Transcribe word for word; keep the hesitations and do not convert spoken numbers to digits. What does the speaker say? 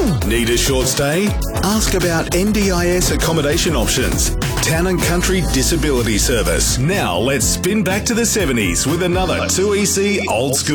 Need a short stay? Ask about N D I S accommodation options. Town and Country Disability Service. Now let's spin back to the seventies with another two E C Old School.